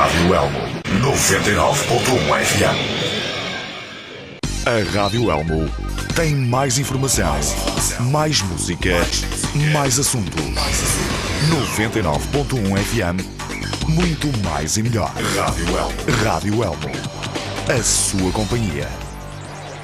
Rádio Elmo 99.1 FM. A Rádio Elmo tem mais informação, mais música, mais assuntos. 99.1 FM, muito mais e melhor. Rádio Elmo. Rádio Elmo. A sua companhia.